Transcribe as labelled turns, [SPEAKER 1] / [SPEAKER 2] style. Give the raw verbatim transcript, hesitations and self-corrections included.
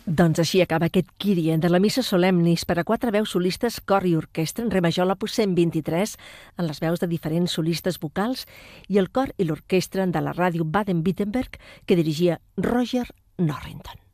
[SPEAKER 1] Doncs així acaba aquest Kyrie de la Missa Solemnis per a quatre veus solistes, cor i orquestra en re major l'opus cent vint-i-tres, en les veus de diferents solistes vocals, i el cor i l'orquestra de la ràdio Baden-Württemberg que dirigia Roger Norrington.